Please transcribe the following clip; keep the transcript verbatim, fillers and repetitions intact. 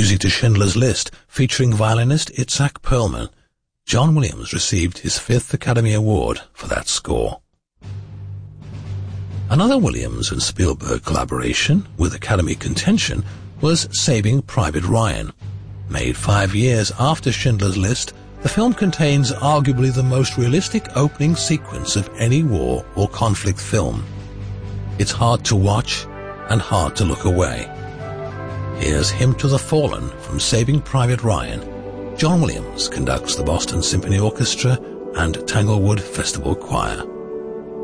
music to Schindler's List, featuring violinist Itzhak Perlman, John Williams received his fifth Academy Award for that score. Another Williams and Spielberg collaboration with Academy contention was Saving Private Ryan. Made five years after Schindler's List, the film contains arguably the most realistic opening sequence of any war or conflict film. It's hard to watch and hard to look away. Here's Hymn to the Fallen from Saving Private Ryan. John Williams conducts the Boston Symphony Orchestra and Tanglewood Festival Choir.